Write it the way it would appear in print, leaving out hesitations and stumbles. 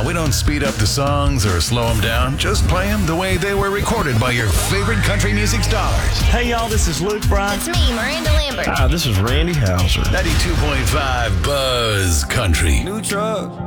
Now, we don't speed up the songs or slow them down. Just play them the way they were recorded by your favorite country music stars. Hey, y'all, this is Luke Bryan. It's me, Miranda Lambert. Hi, this is Randy Houser. 92.5 Buzz Country. New truck.